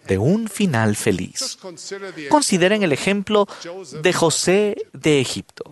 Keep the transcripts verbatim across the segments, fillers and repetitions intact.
de un final feliz. Consideren el ejemplo de José de Egipto.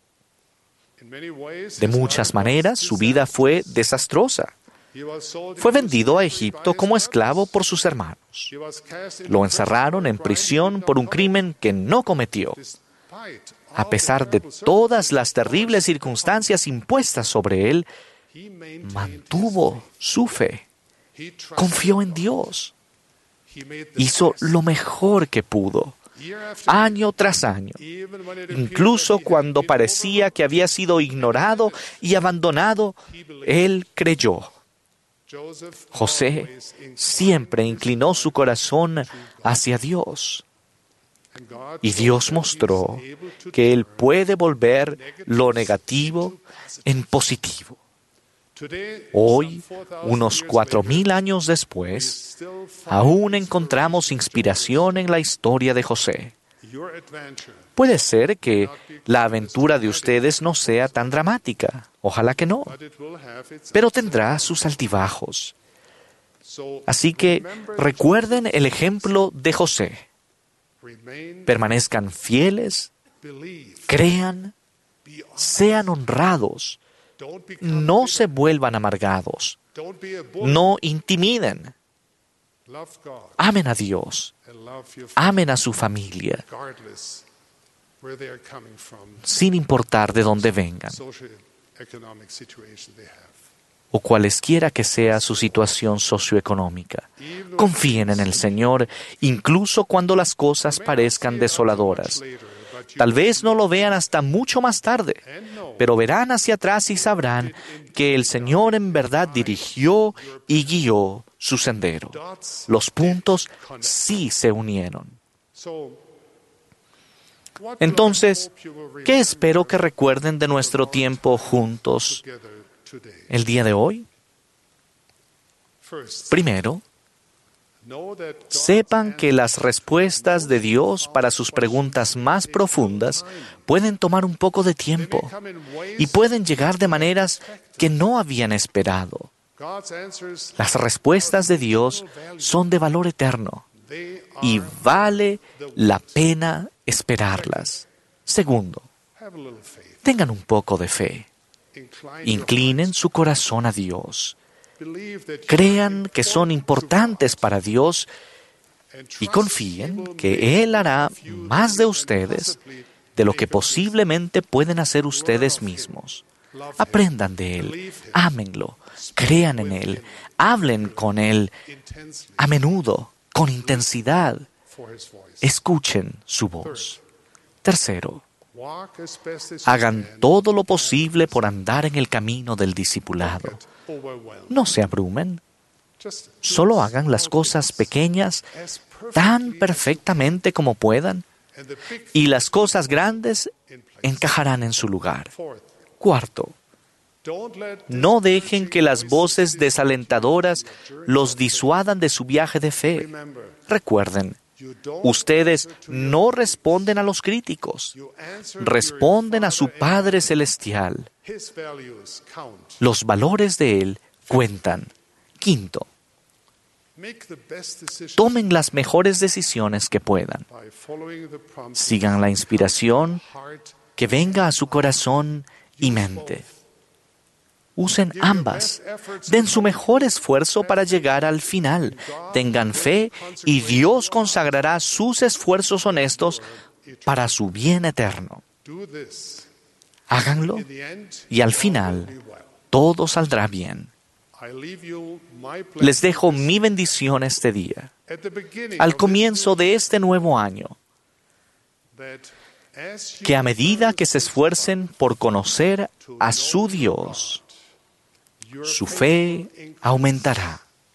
De muchas maneras, su vida fue desastrosa. Fue vendido a Egipto como esclavo por sus hermanos. Lo encerraron en prisión por un crimen que no cometió. A pesar de todas las terribles circunstancias impuestas sobre él, mantuvo su fe. Confió en Dios. Hizo lo mejor que pudo, año tras año, incluso cuando parecía que había sido ignorado y abandonado, él creyó. José siempre inclinó su corazón hacia Dios. Y Dios mostró que Él puede volver lo negativo en positivo. Hoy, unos cuatro mil años después, aún encontramos inspiración en la historia de José. Puede ser que la aventura de ustedes no sea tan dramática. Ojalá que no. Pero tendrá sus altibajos. Así que recuerden el ejemplo de José. Permanezcan fieles, crean, sean honrados, no se vuelvan amargados, no intimiden. Amen a Dios, amen a su familia, sin importar de dónde vengan o cualesquiera que sea su situación socioeconómica. Confíen en el Señor, incluso cuando las cosas parezcan desoladoras. Tal vez no lo vean hasta mucho más tarde, pero verán hacia atrás y sabrán que el Señor en verdad dirigió y guió su sendero. Los puntos sí se unieron. Entonces, ¿qué espero que recuerden de nuestro tiempo juntos el día de hoy? Primero, sepan que las respuestas de Dios para sus preguntas más profundas pueden tomar un poco de tiempo y pueden llegar de maneras que no habían esperado. Las respuestas de Dios son de valor eterno y vale la pena esperarlas. Segundo, tengan un poco de fe. Inclinen su corazón a Dios. Crean que son importantes para Dios y confíen que Él hará más de ustedes de lo que posiblemente pueden hacer ustedes mismos. Aprendan de Él, ámenlo, crean en Él, hablen con Él a menudo, con intensidad. Escuchen su voz. Tercero, hagan todo lo posible por andar en el camino del discipulado. No se abrumen. Solo hagan las cosas pequeñas tan perfectamente como puedan y las cosas grandes encajarán en su lugar. Cuarto, no dejen que las voces desalentadoras los disuadan de su viaje de fe. Recuerden, ustedes no responden a los críticos, responden a su Padre Celestial. Los valores de Él cuentan. Quinto, tomen las mejores decisiones que puedan. Sigan la inspiración que venga a su corazón y mente. Usen ambas. Den su mejor esfuerzo para llegar al final. Tengan fe y Dios consagrará sus esfuerzos honestos para su bien eterno. Háganlo y al final todo saldrá bien. Les dejo mi bendición este día, al comienzo de este nuevo año, que a medida que se esfuercen por conocer a su Dios, su fe aumentará.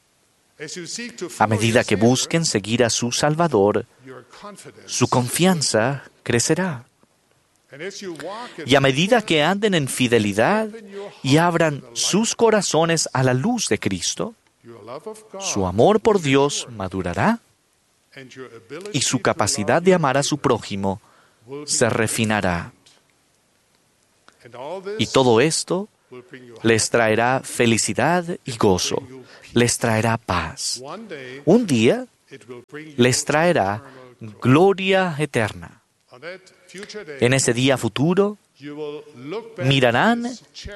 A medida que busquen seguir a su Salvador, su confianza crecerá. Y a medida que anden en fidelidad y abran sus corazones a la luz de Cristo, su amor por Dios madurará y su capacidad de amar a su prójimo se refinará. Y todo esto les traerá felicidad y gozo, les traerá paz. Un día les traerá gloria eterna. En ese día futuro, mirarán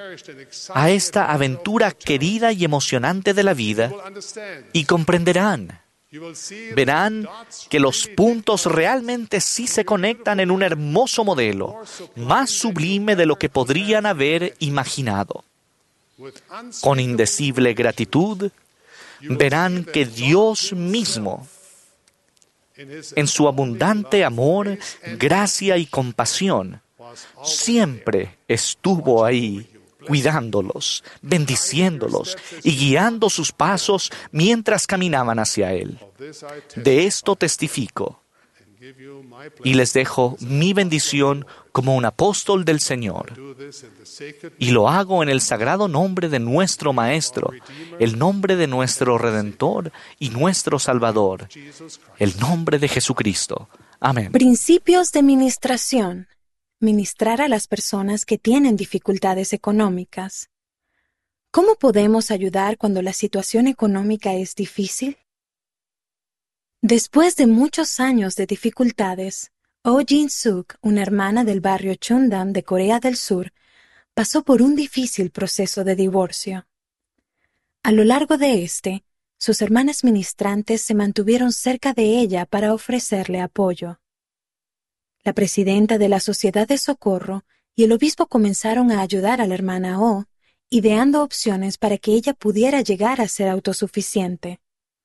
a esta aventura querida y emocionante de la vida y comprenderán. Verán que los puntos realmente sí se conectan en un hermoso modelo, más sublime de lo que podrían haber imaginado. Con indecible gratitud, verán que Dios mismo, en su abundante amor, gracia y compasión, siempre estuvo ahí, cuidándolos, bendiciéndolos y guiando sus pasos mientras caminaban hacia Él. De esto testifico y les dejo mi bendición como un apóstol del Señor. Y lo hago en el sagrado nombre de nuestro Maestro, el nombre de nuestro Redentor y nuestro Salvador, el nombre de Jesucristo. Amén. Principios de ministración. Ministrar a las personas que tienen dificultades económicas. ¿Cómo podemos ayudar cuando la situación económica es difícil? Después de muchos años de dificultades, Oh Jin-suk, una hermana del barrio Chungdam de Corea del Sur, pasó por un difícil proceso de divorcio. A lo largo de este, sus hermanas ministrantes se mantuvieron cerca de ella para ofrecerle apoyo. La presidenta de la Sociedad de Socorro y el obispo comenzaron a ayudar a la hermana Oh, ideando opciones para que ella pudiera llegar a ser autosuficiente.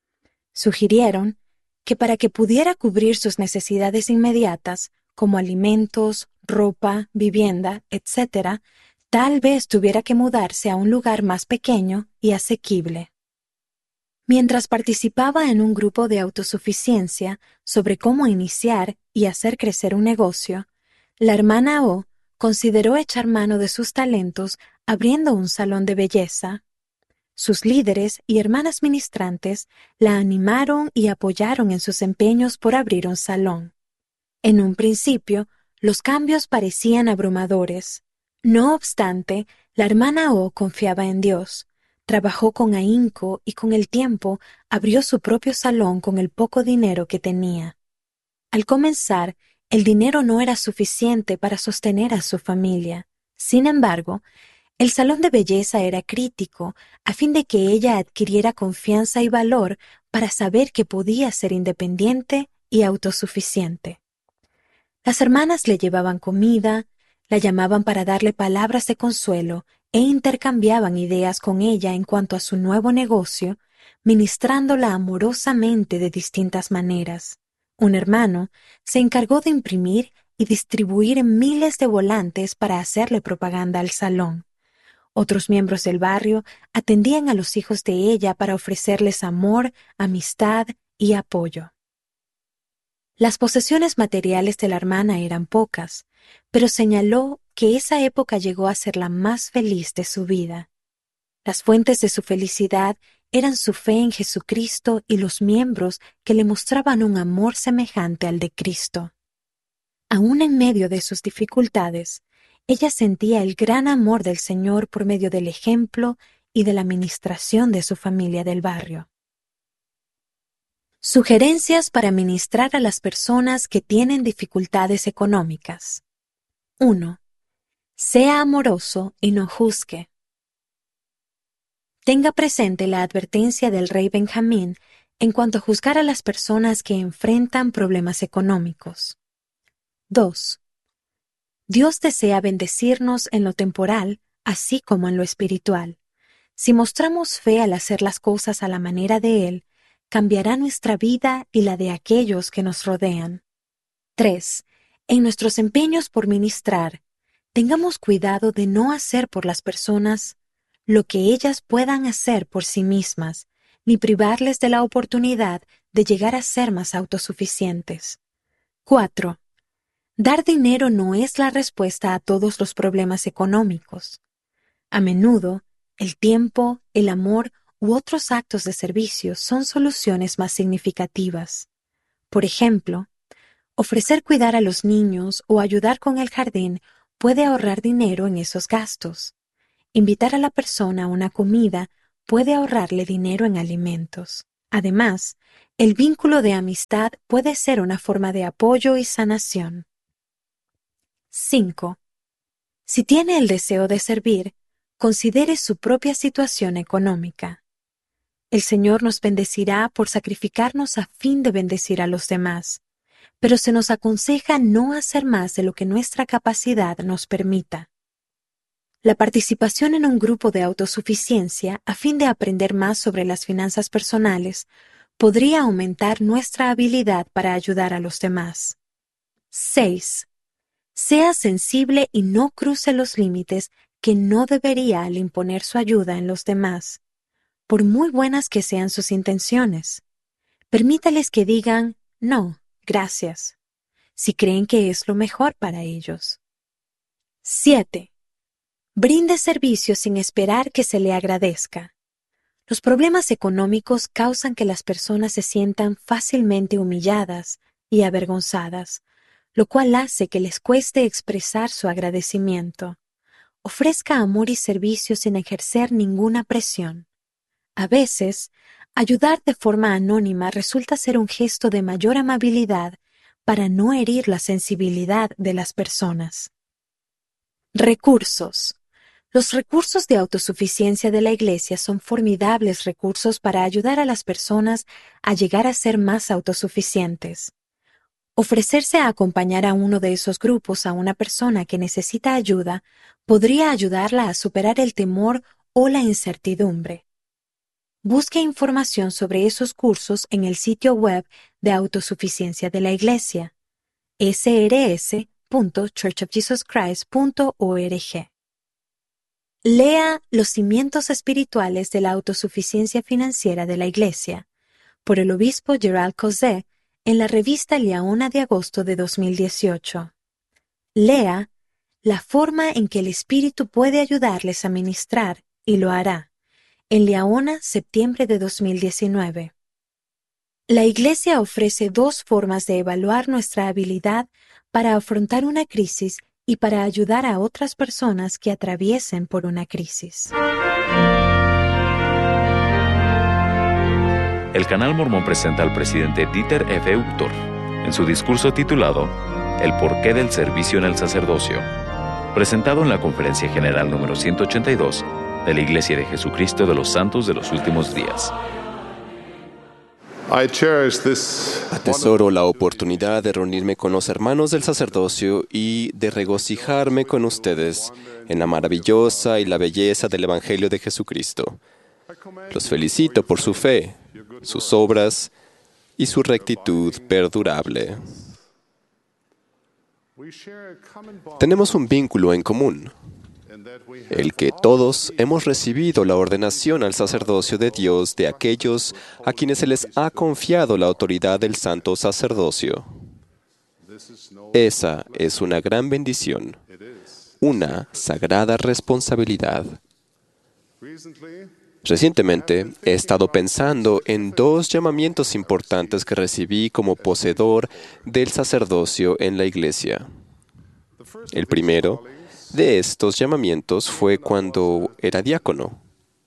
Sugirieron que para que pudiera cubrir sus necesidades inmediatas, como alimentos, ropa, vivienda, etcétera, tal vez tuviera que mudarse a un lugar más pequeño y asequible. Mientras participaba en un grupo de autosuficiencia sobre cómo iniciar y hacer crecer un negocio, la hermana O consideró echar mano de sus talentos abriendo un salón de belleza. Sus líderes y hermanas ministrantes la animaron y apoyaron en sus empeños por abrir un salón. En un principio, los cambios parecían abrumadores. No obstante, la hermana O confiaba en Dios. Trabajó con ahínco y con el tiempo abrió su propio salón con el poco dinero que tenía. Al comenzar, el dinero no era suficiente para sostener a su familia. Sin embargo, el salón de belleza era crítico a fin de que ella adquiriera confianza y valor para saber que podía ser independiente y autosuficiente. Las hermanas le llevaban comida, la llamaban para darle palabras de consuelo e intercambiaban ideas con ella en cuanto a su nuevo negocio, ministrándola amorosamente de distintas maneras. Un hermano se encargó de imprimir y distribuir miles de volantes para hacerle propaganda al salón. Otros miembros del barrio atendían a los hijos de ella para ofrecerles amor, amistad y apoyo. Las posesiones materiales de la hermana eran pocas, pero señaló que esa época llegó a ser la más feliz de su vida. Las fuentes de su felicidad eran su fe en Jesucristo y los miembros que le mostraban un amor semejante al de Cristo. Aún en medio de sus dificultades, ella sentía el gran amor del Señor por medio del ejemplo y de la ministración de su familia del barrio. Sugerencias para ministrar a las personas que tienen dificultades económicas. uno. Sea amoroso y no juzgue. Tenga presente la advertencia del rey Benjamín en cuanto a juzgar a las personas que enfrentan problemas económicos. dos. Dios desea bendecirnos en lo temporal, así como en lo espiritual. Si mostramos fe al hacer las cosas a la manera de Él, cambiará nuestra vida y la de aquellos que nos rodean. tres. En nuestros empeños por ministrar, tengamos cuidado de no hacer por las personas lo que ellas puedan hacer por sí mismas, ni privarles de la oportunidad de llegar a ser más autosuficientes. cuatro. Dar dinero no es la respuesta a todos los problemas económicos. A menudo, el tiempo, el amor u otros actos de servicio son soluciones más significativas. Por ejemplo, ofrecer cuidar a los niños o ayudar con el jardín puede ahorrar dinero en esos gastos. Invitar a la persona a una comida puede ahorrarle dinero en alimentos. Además, el vínculo de amistad puede ser una forma de apoyo y sanación. cinco. Si tiene el deseo de servir, considere su propia situación económica. El Señor nos bendecirá por sacrificarnos a fin de bendecir a los demás, pero se nos aconseja no hacer más de lo que nuestra capacidad nos permita. La participación en un grupo de autosuficiencia a fin de aprender más sobre las finanzas personales podría aumentar nuestra habilidad para ayudar a los demás. seis. Sea sensible y no cruce los límites que no debería al imponer su ayuda en los demás, por muy buenas que sean sus intenciones. Permítales que digan, no, gracias, si creen que es lo mejor para ellos. siete. Brinde servicio sin esperar que se le agradezca. Los problemas económicos causan que las personas se sientan fácilmente humilladas y avergonzadas, lo cual hace que les cueste expresar su agradecimiento. Ofrezca amor y servicio sin ejercer ninguna presión. A veces, ayudar de forma anónima resulta ser un gesto de mayor amabilidad para no herir la sensibilidad de las personas. Recursos. Los recursos de autosuficiencia de la Iglesia son formidables recursos para ayudar a las personas a llegar a ser más autosuficientes. Ofrecerse a acompañar a uno de esos grupos a una persona que necesita ayuda podría ayudarla a superar el temor o la incertidumbre. Busque información sobre esos cursos en el sitio web de autosuficiencia de la Iglesia, s r s punto church of jesus christ punto org. Lea Los cimientos espirituales de la autosuficiencia financiera de la Iglesia, por el obispo Gerald Causet, en la revista Liaona de agosto de dos mil dieciocho. Lea La forma en que el Espíritu puede ayudarles a ministrar, y lo hará, en Liaona, septiembre de dos mil diecinueve. La Iglesia ofrece dos formas de evaluar nuestra habilidad para afrontar una crisis y para ayudar a otras personas que atraviesen por una crisis. El Canal Mormón presenta al presidente Dieter F. Uchtdorf en su discurso titulado El porqué del servicio en el sacerdocio, presentado en la Conferencia General número ciento ochenta y dos de la Iglesia de Jesucristo de los Santos de los Últimos Días. Atesoro la oportunidad de reunirme con los hermanos del sacerdocio y de regocijarme con ustedes en la maravillosa y la belleza del Evangelio de Jesucristo. Los felicito por su fe, sus obras y su rectitud perdurable. Tenemos un vínculo en común, el que todos hemos recibido la ordenación al sacerdocio de Dios de aquellos a quienes se les ha confiado la autoridad del santo sacerdocio. Esa es una gran bendición, una sagrada responsabilidad. Recientemente he estado pensando en dos llamamientos importantes que recibí como poseedor del sacerdocio en la Iglesia. El primero de estos llamamientos fue cuando era diácono.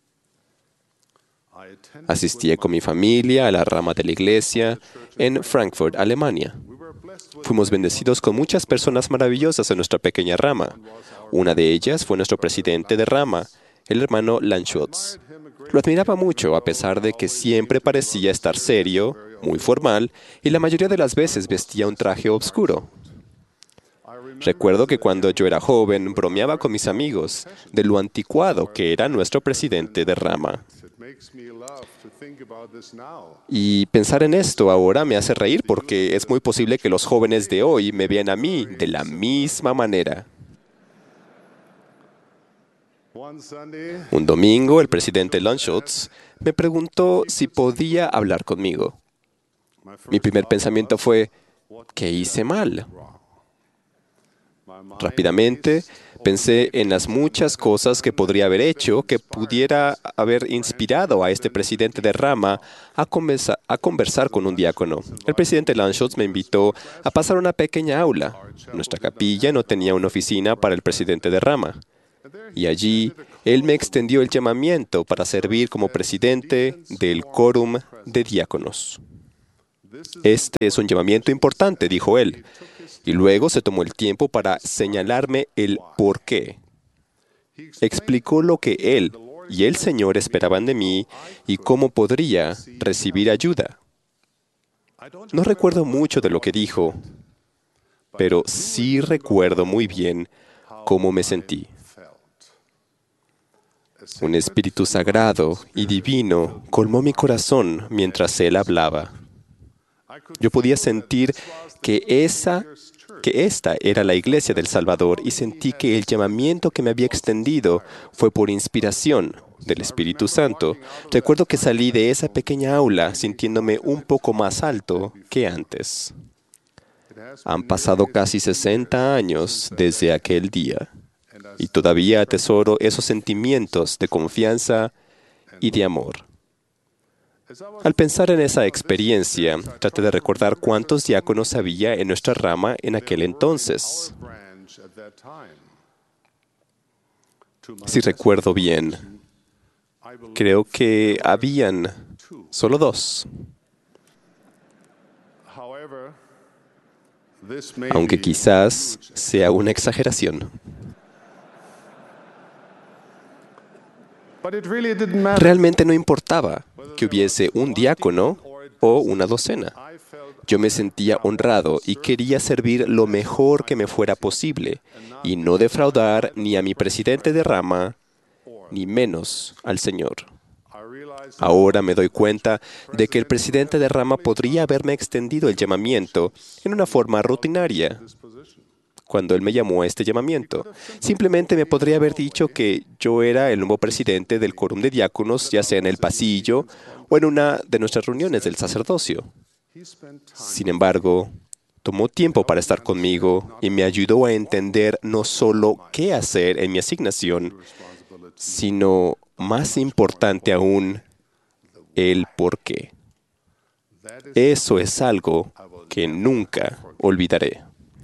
Asistí con mi familia a la rama de la Iglesia en Frankfurt, Alemania. Fuimos bendecidos con muchas personas maravillosas en nuestra pequeña rama. Una de ellas fue nuestro presidente de rama, el hermano Landschutz. Lo admiraba mucho, a pesar de que siempre parecía estar serio, muy formal, y la mayoría de las veces vestía un traje oscuro. Recuerdo que cuando yo era joven, bromeaba con mis amigos de lo anticuado que era nuestro presidente de rama. Y pensar en esto ahora me hace reír porque es muy posible que los jóvenes de hoy me vean a mí de la misma manera. Un domingo, el presidente Landschutz me preguntó si podía hablar conmigo. Mi primer pensamiento fue, ¿qué hice mal? Rápidamente pensé en las muchas cosas que podría haber hecho que pudiera haber inspirado a este presidente de rama a conversar, a conversar con un diácono. El presidente Landschutz me invitó a pasar a una pequeña aula. Nuestra capilla no tenía una oficina para el presidente de rama. Y allí Él me extendió el llamamiento para servir como presidente del quórum de diáconos. Este es un llamamiento importante, dijo él, y luego se tomó el tiempo para señalarme el por qué. Explicó lo que él y el Señor esperaban de mí y cómo podría recibir ayuda. No recuerdo mucho de lo que dijo, pero sí recuerdo muy bien cómo me sentí. Un espíritu sagrado y divino colmó mi corazón mientras él hablaba. Yo podía sentir que esa, que esta era la iglesia del Salvador y sentí que el llamamiento que me había extendido fue por inspiración del Espíritu Santo. Recuerdo que salí de esa pequeña aula sintiéndome un poco más alto que antes. Han pasado casi sesenta años desde aquel día y todavía atesoro esos sentimientos de confianza y de amor. Al pensar en esa experiencia, traté de recordar cuántos diáconos había en nuestra rama en aquel entonces. Si recuerdo bien, creo que habían solo dos. Aunque quizás sea una exageración. Realmente no importaba que hubiese un diácono o una docena. Yo me sentía honrado y quería servir lo mejor que me fuera posible y no defraudar ni a mi presidente de rama, ni menos al Señor. Ahora me doy cuenta de que el presidente de rama podría haberme extendido el llamamiento en una forma rutinaria. Cuando él me llamó a este llamamiento, simplemente me podría haber dicho que yo era el nuevo presidente del quórum de diáconos, ya sea en el pasillo o en una de nuestras reuniones del sacerdocio. Sin embargo, tomó tiempo para estar conmigo y me ayudó a entender no solo qué hacer en mi asignación, sino, más importante aún, el por qué. Eso es algo que nunca olvidaré.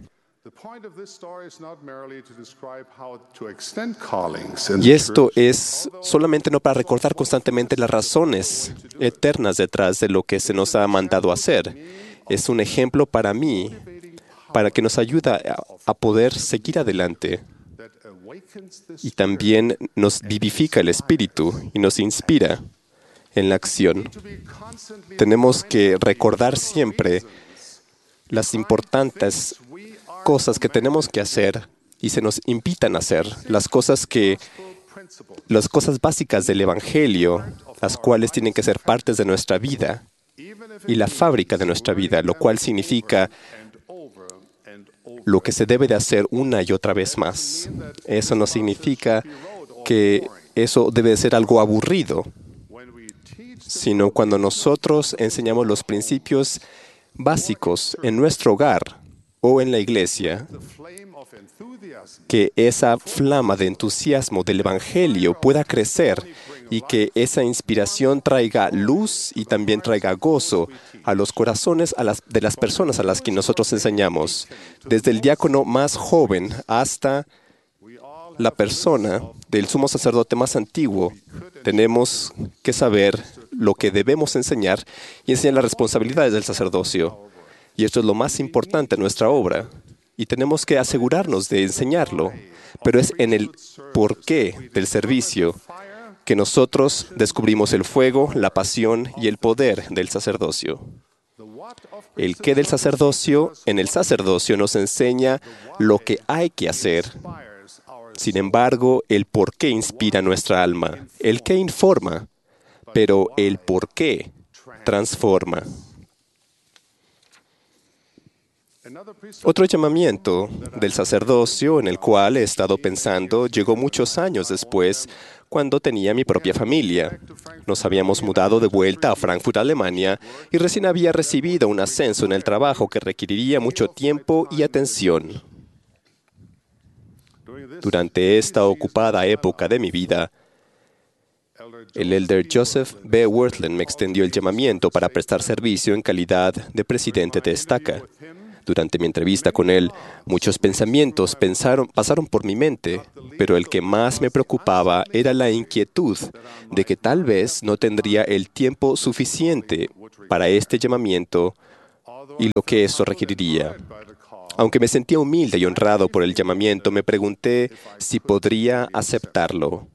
Y esto es solamente no para recordar constantemente las razones eternas detrás de lo que se nos ha mandado hacer. Es un ejemplo para mí, para que nos ayuda a, a poder seguir adelante. Y también nos vivifica el espíritu y nos inspira en la acción. Tenemos que recordar siempre las importantes cosas que tenemos que hacer y se nos invitan a hacer, las cosas que, las cosas básicas del Evangelio, las cuales tienen que ser partes de nuestra vida y la fábrica de nuestra vida, lo cual significa lo que se debe de hacer una y otra vez más. Eso no significa que eso debe de ser algo aburrido, sino cuando nosotros enseñamos los principios básicos en nuestro hogar o en la iglesia, que esa flama de entusiasmo del Evangelio pueda crecer y que esa inspiración traiga luz y también traiga gozo a los corazones a las, de las personas a las que nosotros enseñamos, desde el diácono más joven hasta la persona del sumo sacerdote más antiguo. Tenemos que saber lo que debemos enseñar y enseñar las responsabilidades del sacerdocio. Y esto es lo más importante en nuestra obra. Y tenemos que asegurarnos de enseñarlo. Pero es en el porqué del servicio que nosotros descubrimos el fuego, la pasión y el poder del sacerdocio. El qué del sacerdocio en el sacerdocio nos enseña lo que hay que hacer. Sin embargo, el por qué inspira nuestra alma. El qué informa, pero el por qué transforma. Otro llamamiento del sacerdocio en el cual he estado pensando llegó muchos años después, cuando tenía mi propia familia. Nos habíamos mudado de vuelta a Frankfurt, Alemania, y recién había recibido un ascenso en el trabajo que requeriría mucho tiempo y atención. Durante esta ocupada época de mi vida, el elder Joseph B. Wirthlin me extendió el llamamiento para prestar servicio en calidad de presidente de estaca. Durante mi entrevista con él, muchos pensamientos pensaron, pasaron por mi mente, pero el que más me preocupaba era la inquietud de que tal vez no tendría el tiempo suficiente para este llamamiento y lo que eso requeriría. Aunque me sentía humilde y honrado por el llamamiento, me pregunté si podría aceptarlo.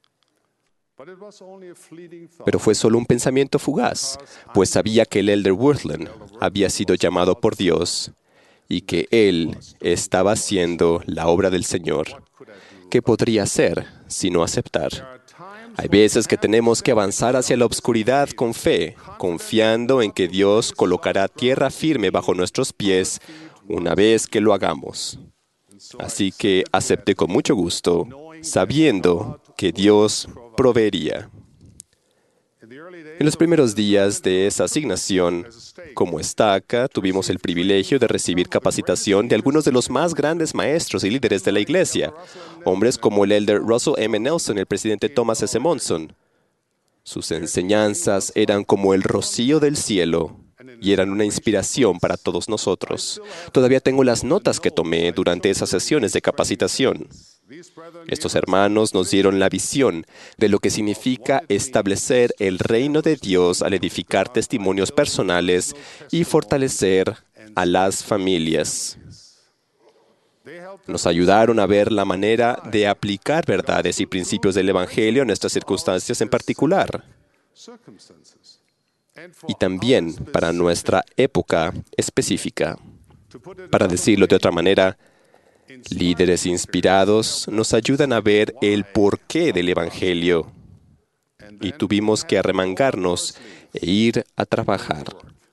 Pero fue solo un pensamiento fugaz, pues sabía que el Elder Worthland había sido llamado por Dios y que él estaba haciendo la obra del Señor. ¿Qué podría hacer sino aceptar? Hay veces que tenemos que avanzar hacia la oscuridad con fe, confiando en que Dios colocará tierra firme bajo nuestros pies una vez que lo hagamos. Así que acepté con mucho gusto, sabiendo que Dios proveería. En los primeros días de esa asignación, como estaca, tuvimos el privilegio de recibir capacitación de algunos de los más grandes maestros y líderes de la Iglesia, hombres como el Elder Russell M. Nelson y el presidente Thomas S. Monson. Sus enseñanzas eran como el rocío del cielo y eran una inspiración para todos nosotros. Todavía tengo las notas que tomé durante esas sesiones de capacitación. Estos hermanos nos dieron la visión de lo que significa establecer el reino de Dios al edificar testimonios personales y fortalecer a las familias. Nos ayudaron a ver la manera de aplicar verdades y principios del Evangelio en nuestras circunstancias en particular. Y también para nuestra época específica. Para decirlo de otra manera, líderes inspirados nos ayudan a ver el porqué del Evangelio y tuvimos que arremangarnos e ir a trabajar.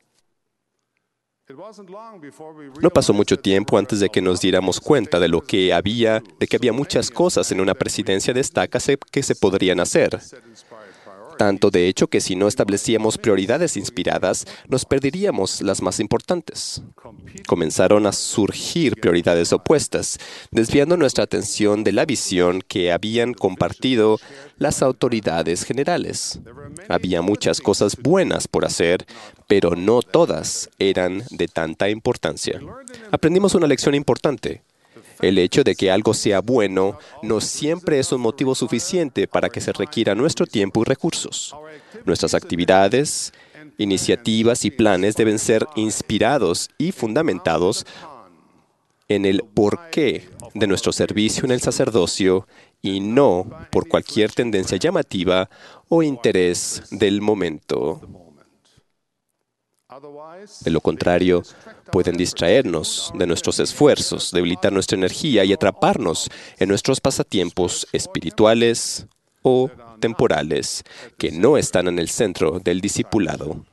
No pasó mucho tiempo antes de que nos diéramos cuenta de lo que había, de que había muchas cosas en una presidencia de estaca que se podrían hacer. Tanto de hecho que si no establecíamos prioridades inspiradas, nos perderíamos las más importantes. Comenzaron a surgir prioridades opuestas, desviando nuestra atención de la visión que habían compartido las autoridades generales. Había muchas cosas buenas por hacer, pero no todas eran de tanta importancia. Aprendimos una lección importante. El hecho de que algo sea bueno no siempre es un motivo suficiente para que se requiera nuestro tiempo y recursos. Nuestras actividades, iniciativas y planes deben ser inspirados y fundamentados en el porqué de nuestro servicio en el sacerdocio y no por cualquier tendencia llamativa o interés del momento. De lo contrario, pueden distraernos de nuestros esfuerzos, debilitar nuestra energía y atraparnos en nuestros pasatiempos espirituales o temporales que no están en el centro del discipulado.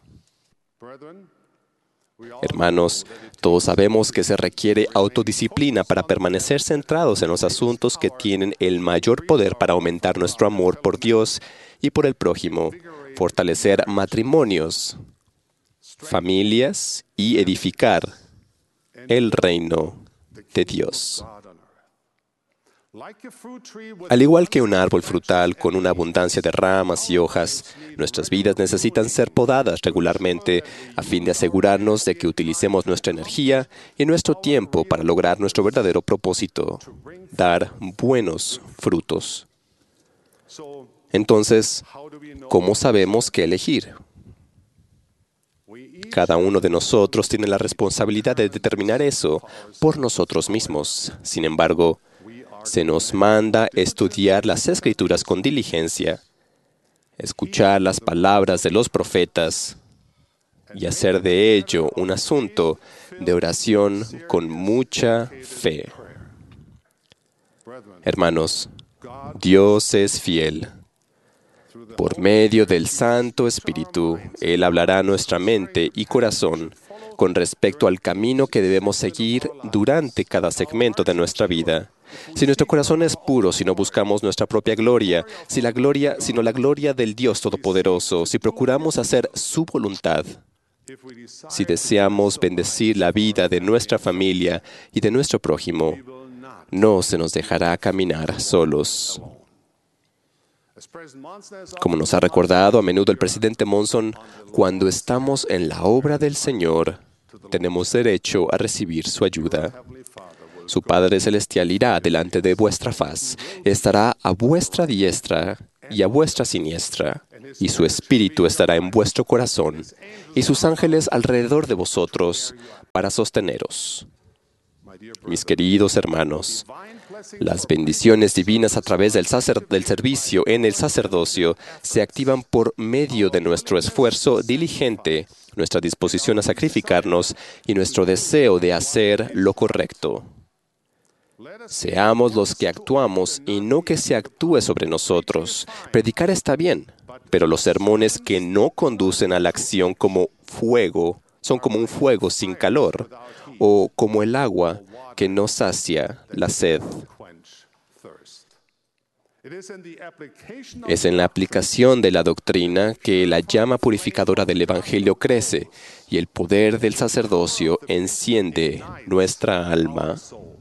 Hermanos, todos sabemos que se requiere autodisciplina para permanecer centrados en los asuntos que tienen el mayor poder para aumentar nuestro amor por Dios y por el prójimo, fortalecer matrimonios, familias y edificar el reino de Dios. Al igual que un árbol frutal con una abundancia de ramas y hojas, nuestras vidas necesitan ser podadas regularmente a fin de asegurarnos de que utilicemos nuestra energía y nuestro tiempo para lograr nuestro verdadero propósito, dar buenos frutos. Entonces, ¿cómo sabemos qué elegir? Cada uno de nosotros tiene la responsabilidad de determinar eso por nosotros mismos. Sin embargo, se nos manda estudiar las Escrituras con diligencia, escuchar las palabras de los profetas y hacer de ello un asunto de oración con mucha fe. Hermanos, Dios es fiel. Por medio del Santo Espíritu, Él hablará a nuestra mente y corazón con respecto al camino que debemos seguir durante cada segmento de nuestra vida. Si nuestro corazón es puro, si no buscamos nuestra propia gloria, si la gloria, sino la gloria del Dios Todopoderoso, si procuramos hacer su voluntad, si deseamos bendecir la vida de nuestra familia y de nuestro prójimo, no se nos dejará caminar solos. Como nos ha recordado a menudo el presidente Monson, cuando estamos en la obra del Señor, tenemos derecho a recibir su ayuda. Su Padre Celestial irá delante de vuestra faz, estará a vuestra diestra y a vuestra siniestra, y su Espíritu estará en vuestro corazón, y sus ángeles alrededor de vosotros para sosteneros. Mis queridos hermanos, las bendiciones divinas a través del, sacer- del servicio en el sacerdocio se activan por medio de nuestro esfuerzo diligente, nuestra disposición a sacrificarnos y nuestro deseo de hacer lo correcto. Seamos los que actuamos y no que se actúe sobre nosotros. Predicar está bien, pero los sermones que no conducen a la acción como fuego son como un fuego sin calor o como el agua que no sacia la sed. Es en la aplicación de la doctrina que la llama purificadora del Evangelio crece y el poder del sacerdocio enciende nuestra alma.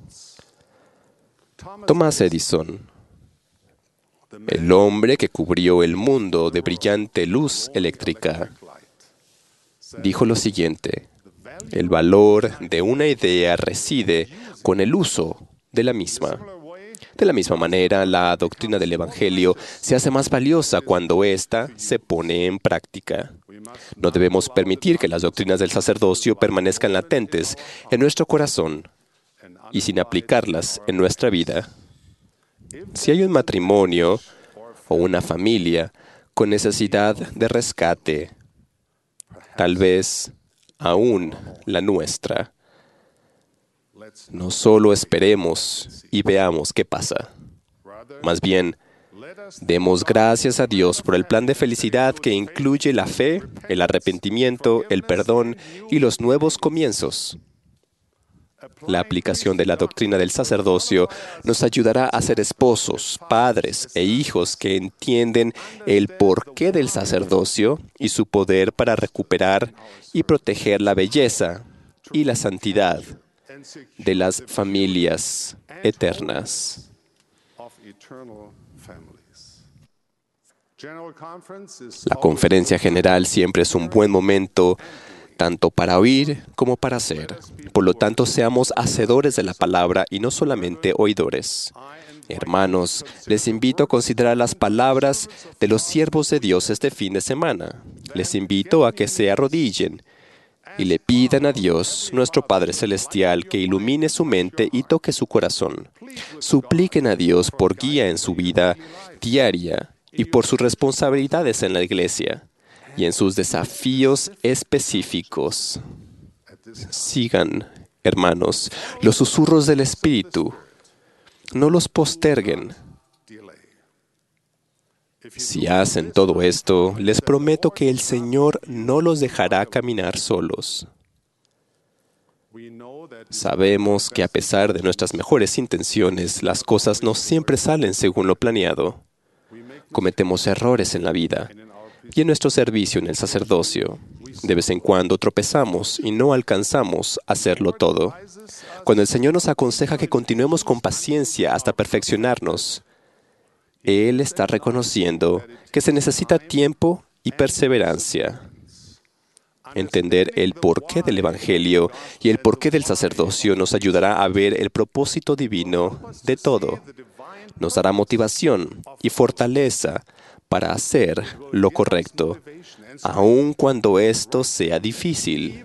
Thomas Edison, el hombre que cubrió el mundo de brillante luz eléctrica, dijo lo siguiente: el valor de una idea reside con el uso de la misma. De la misma manera, la doctrina del Evangelio se hace más valiosa cuando ésta se pone en práctica. No debemos permitir que las doctrinas del sacerdocio permanezcan latentes en nuestro corazón y sin aplicarlas en nuestra vida. Si hay un matrimonio o una familia con necesidad de rescate, tal vez aún la nuestra, no solo esperemos y veamos qué pasa. Más bien, demos gracias a Dios por el plan de felicidad que incluye la fe, el arrepentimiento, el perdón y los nuevos comienzos. La aplicación de la doctrina del sacerdocio nos ayudará a ser esposos, padres e hijos que entienden el porqué del sacerdocio y su poder para recuperar y proteger la belleza y la santidad de las familias eternas. La conferencia general siempre es un buen momento tanto para oír como para hacer. Por lo tanto, seamos hacedores de la palabra y no solamente oidores. Hermanos, les invito a considerar las palabras de los siervos de Dios este fin de semana. Les invito a que se arrodillen y le pidan a Dios, nuestro Padre Celestial, que ilumine su mente y toque su corazón. Supliquen a Dios por guía en su vida diaria y por sus responsabilidades en la iglesia y en sus desafíos específicos. Sigan, hermanos, los susurros del Espíritu. No los posterguen. Si hacen todo esto, les prometo que el Señor no los dejará caminar solos. Sabemos que a pesar de nuestras mejores intenciones, las cosas no siempre salen según lo planeado. Cometemos errores en la vida y en nuestro servicio en el sacerdocio. De vez en cuando tropezamos y no alcanzamos a hacerlo todo. Cuando el Señor nos aconseja que continuemos con paciencia hasta perfeccionarnos, Él está reconociendo que se necesita tiempo y perseverancia. Entender el porqué del Evangelio y el porqué del sacerdocio nos ayudará a ver el propósito divino de todo. Nos dará motivación y fortaleza para hacer lo correcto, aun cuando esto sea difícil.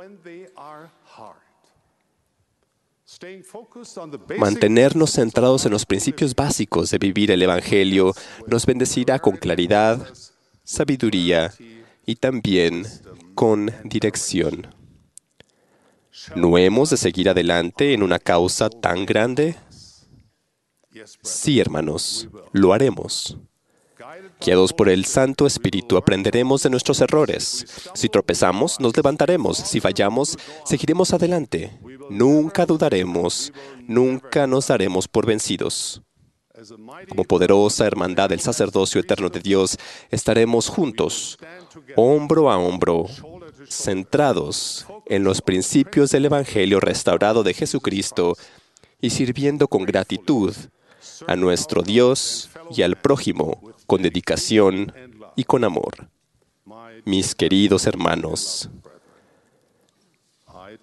Mantenernos centrados en los principios básicos de vivir el Evangelio nos bendecirá con claridad, sabiduría y también con dirección. ¿No hemos de seguir adelante en una causa tan grande? Sí, hermanos, lo haremos. Guiados por el Santo Espíritu, aprenderemos de nuestros errores. Si tropezamos, nos levantaremos. Si fallamos, seguiremos adelante. Nunca dudaremos, nunca nos daremos por vencidos. Como poderosa hermandad del sacerdocio eterno de Dios, estaremos juntos, hombro a hombro, centrados en los principios del Evangelio restaurado de Jesucristo y sirviendo con gratitud a nuestro Dios y al prójimo, con dedicación y con amor. Mis queridos hermanos,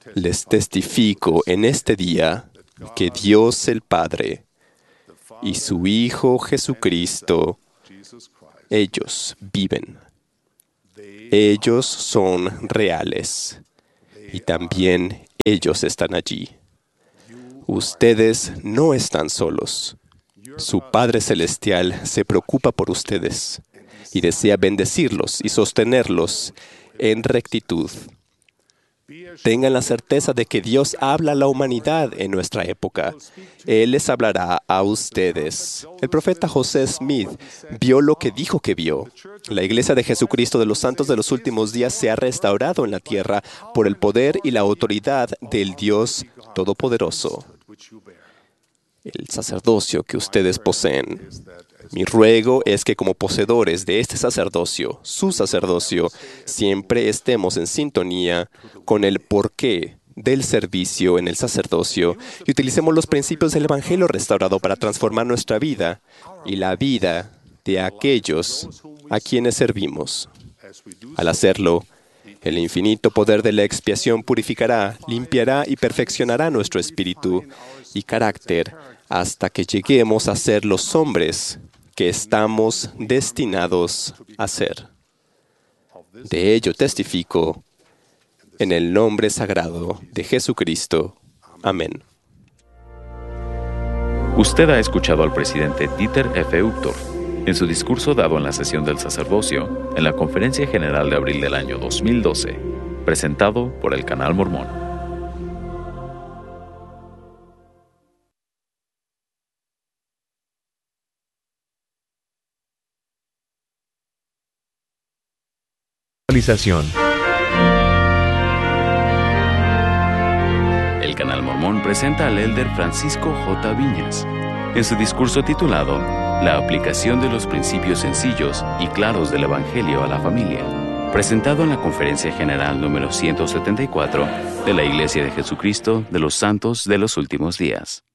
Les testifico en este día que Dios el Padre y su Hijo Jesucristo, ellos viven. Ellos son reales y también ellos están allí. Ustedes no están solos. Su Padre Celestial se preocupa por ustedes y desea bendecirlos y sostenerlos en rectitud. Tengan la certeza de que Dios habla a la humanidad en nuestra época. Él les hablará a ustedes. El profeta José Smith vio lo que dijo que vio. La Iglesia de Jesucristo de los Santos de los Últimos Días se ha restaurado en la tierra por el poder y la autoridad del Dios Todopoderoso. El sacerdocio que ustedes poseen. Mi ruego es que como poseedores de este sacerdocio, su sacerdocio, siempre estemos en sintonía con el porqué del servicio en el sacerdocio y utilicemos los principios del Evangelio restaurado para transformar nuestra vida y la vida de aquellos a quienes servimos. Al hacerlo, el infinito poder de la expiación purificará, limpiará y perfeccionará nuestro espíritu y carácter hasta que lleguemos a ser los hombres que estamos destinados a ser. De ello testifico en el nombre sagrado de Jesucristo. Amén. Usted ha escuchado al presidente Dieter F. Uchtdorf en su discurso dado en la sesión del sacerdocio en la Conferencia General de abril del año dos mil doce, presentado por el Canal Mormón. El Canal Mormón presenta al elder Francisco J. Viñas en su discurso titulado La aplicación de los principios sencillos y claros del Evangelio a la familia, presentado en la Conferencia General número ciento setenta y cuatro de la Iglesia de Jesucristo de los Santos de los Últimos Días.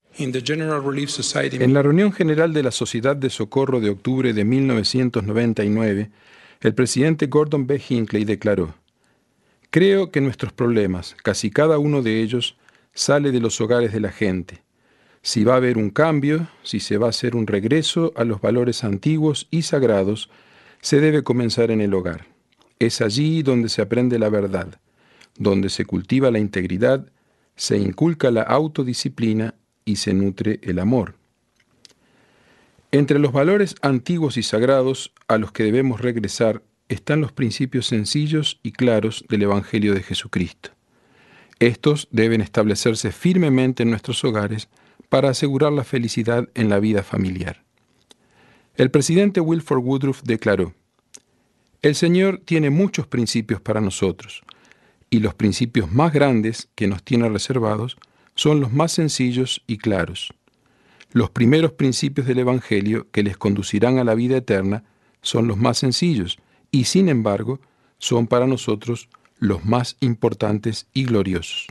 En la reunión general de la Sociedad de Socorro de octubre de mil novecientos noventa y nueve, el presidente Gordon B. Hinckley declaró: «Creo que nuestros problemas, casi cada uno de ellos, sale de los hogares de la gente. Si va a haber un cambio, si se va a hacer un regreso a los valores antiguos y sagrados, se debe comenzar en el hogar. Es allí donde se aprende la verdad, donde se cultiva la integridad, se inculca la autodisciplina y se nutre el amor». Entre los valores antiguos y sagrados a los que debemos regresar están los principios sencillos y claros del Evangelio de Jesucristo. Estos deben establecerse firmemente en nuestros hogares para asegurar la felicidad en la vida familiar. El presidente Wilford Woodruff declaró: «El Señor tiene muchos principios para nosotros, y los principios más grandes que nos tiene reservados son los más sencillos y claros. Los primeros principios del Evangelio que les conducirán a la vida eterna son los más sencillos y, sin embargo, son para nosotros los más importantes y gloriosos».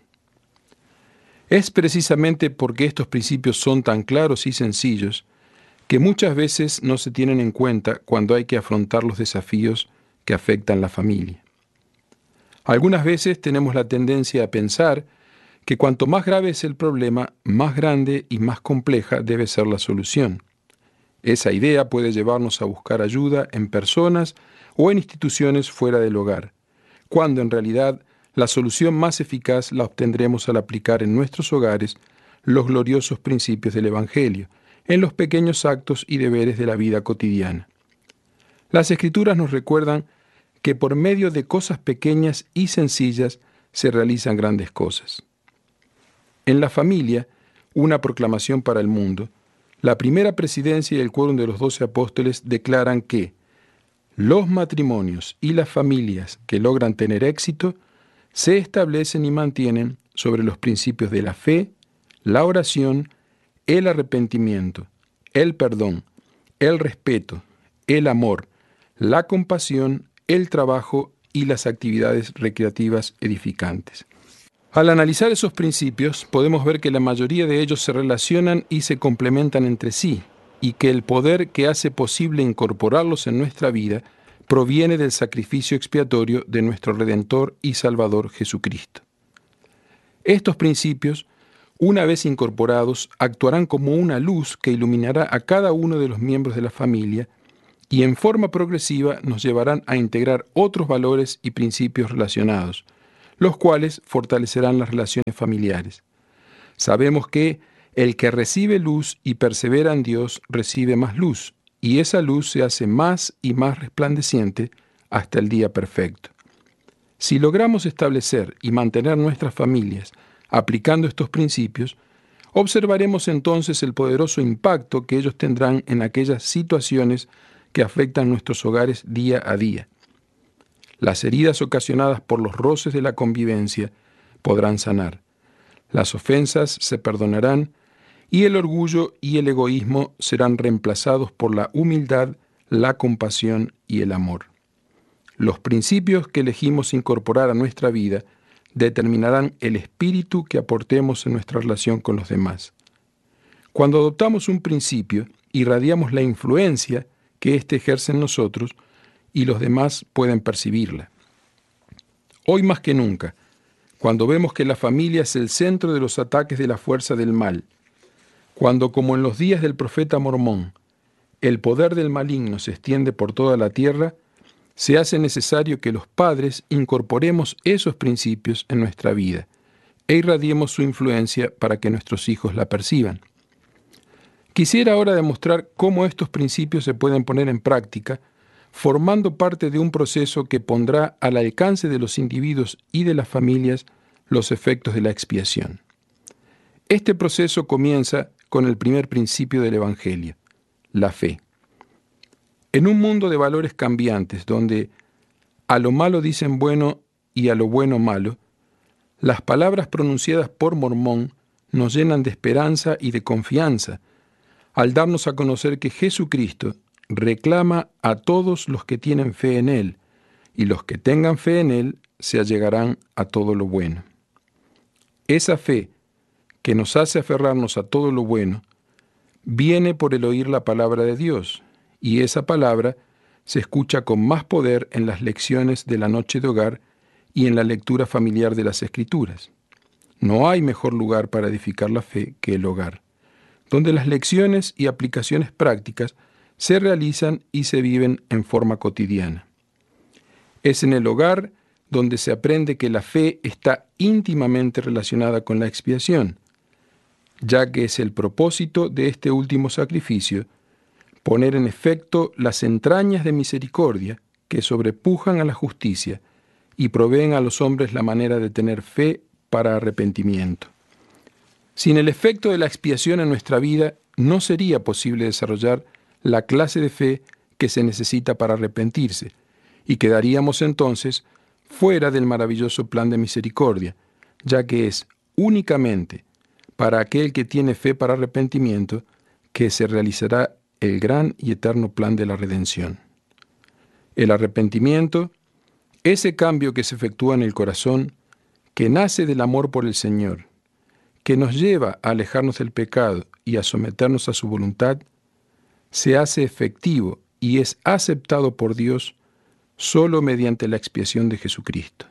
Es precisamente porque estos principios son tan claros y sencillos que muchas veces no se tienen en cuenta cuando hay que afrontar los desafíos que afectan la familia. Algunas veces tenemos la tendencia a pensar que cuanto más grave es el problema, más grande y más compleja debe ser la solución. Esa idea puede llevarnos a buscar ayuda en personas o en instituciones fuera del hogar, cuando en realidad la solución más eficaz la obtendremos al aplicar en nuestros hogares los gloriosos principios del Evangelio, en los pequeños actos y deberes de la vida cotidiana. Las Escrituras nos recuerdan que por medio de cosas pequeñas y sencillas se realizan grandes cosas. En la familia, una proclamación para el mundo, la primera presidencia y el quórum de los doce apóstoles declaran que los matrimonios y las familias que logran tener éxito se establecen y mantienen sobre los principios de la fe, la oración, el arrepentimiento, el perdón, el respeto, el amor, la compasión, el trabajo y las actividades recreativas edificantes. Al analizar esos principios, podemos ver que la mayoría de ellos se relacionan y se complementan entre sí, y que el poder que hace posible incorporarlos en nuestra vida proviene del sacrificio expiatorio de nuestro Redentor y Salvador Jesucristo. Estos principios, una vez incorporados, actuarán como una luz que iluminará a cada uno de los miembros de la familia y en forma progresiva nos llevarán a integrar otros valores y principios relacionados, los cuales fortalecerán las relaciones familiares. Sabemos que el que recibe luz y persevera en Dios recibe más luz, y esa luz se hace más y más resplandeciente hasta el día perfecto. Si logramos establecer y mantener nuestras familias aplicando estos principios, observaremos entonces el poderoso impacto que ellos tendrán en aquellas situaciones que afectan nuestros hogares día a día. Las heridas ocasionadas por los roces de la convivencia podrán sanar. Las ofensas se perdonarán y el orgullo y el egoísmo serán reemplazados por la humildad, la compasión y el amor. Los principios que elegimos incorporar a nuestra vida determinarán el espíritu que aportemos en nuestra relación con los demás. Cuando adoptamos un principio, irradiamos la influencia que éste ejerce en nosotros y los demás pueden percibirla. Hoy más que nunca, cuando vemos que la familia es el centro de los ataques de la fuerza del mal, cuando, como en los días del profeta Mormón, el poder del maligno se extiende por toda la tierra, se hace necesario que los padres incorporemos esos principios en nuestra vida e irradiemos su influencia para que nuestros hijos la perciban. Quisiera ahora demostrar cómo estos principios se pueden poner en práctica, formando parte de un proceso que pondrá al alcance de los individuos y de las familias los efectos de la expiación. Este proceso comienza con el primer principio del Evangelio, la fe. En un mundo de valores cambiantes, donde a lo malo dicen bueno y a lo bueno malo, las palabras pronunciadas por Mormón nos llenan de esperanza y de confianza, al darnos a conocer que Jesucristo reclama a todos los que tienen fe en Él, y los que tengan fe en Él se allegarán a todo lo bueno. Esa fe que nos hace aferrarnos a todo lo bueno viene por el oír la palabra de Dios, y esa palabra se escucha con más poder en las lecciones de la noche de hogar y en la lectura familiar de las Escrituras. No hay mejor lugar para edificar la fe que el hogar, donde las lecciones y aplicaciones prácticas se realizan y se viven en forma cotidiana. Es en el hogar donde se aprende que la fe está íntimamente relacionada con la expiación, ya que es el propósito de este último sacrificio poner en efecto las entrañas de misericordia que sobrepujan a la justicia y proveen a los hombres la manera de tener fe para arrepentimiento. Sin el efecto de la expiación en nuestra vida, no sería posible desarrollar la clase de fe que se necesita para arrepentirse, y quedaríamos entonces fuera del maravilloso plan de misericordia, ya que es únicamente para aquel que tiene fe para arrepentimiento que se realizará el gran y eterno plan de la redención. El arrepentimiento, ese cambio que se efectúa en el corazón, que nace del amor por el Señor, que nos lleva a alejarnos del pecado y a someternos a su voluntad, se hace efectivo y es aceptado por Dios solo mediante la expiación de Jesucristo.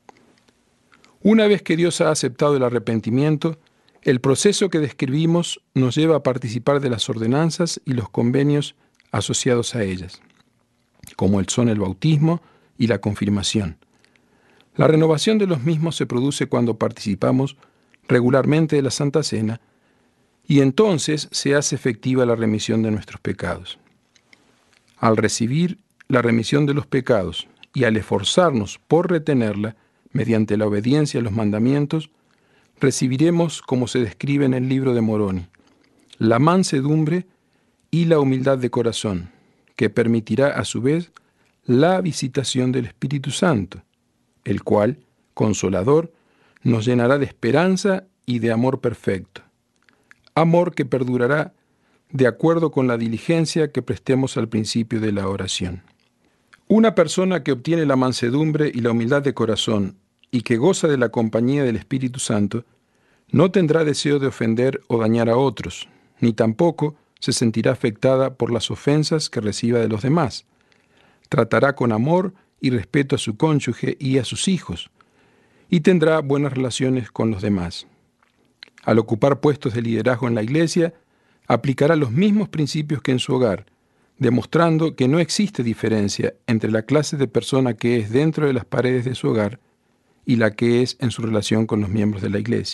Una vez que Dios ha aceptado el arrepentimiento, el proceso que describimos nos lleva a participar de las ordenanzas y los convenios asociados a ellas, como son el bautismo y la confirmación. La renovación de los mismos se produce cuando participamos regularmente de la Santa Cena y entonces se hace efectiva la remisión de nuestros pecados. Al recibir la remisión de los pecados y al esforzarnos por retenerla mediante la obediencia a los mandamientos, recibiremos, como se describe en el libro de Moroni, la mansedumbre y la humildad de corazón, que permitirá a su vez la visitación del Espíritu Santo, el cual, consolador, nos llenará de esperanza y de amor perfecto, amor que perdurará de acuerdo con la diligencia que prestemos al principio de la oración. Una persona que obtiene la mansedumbre y la humildad de corazón y que goza de la compañía del Espíritu Santo, no tendrá deseo de ofender o dañar a otros, ni tampoco se sentirá afectada por las ofensas que reciba de los demás. Tratará con amor y respeto a su cónyuge y a sus hijos, y tendrá buenas relaciones con los demás. Al ocupar puestos de liderazgo en la iglesia, aplicará los mismos principios que en su hogar, demostrando que no existe diferencia entre la clase de persona que es dentro de las paredes de su hogar y la que es en su relación con los miembros de la iglesia.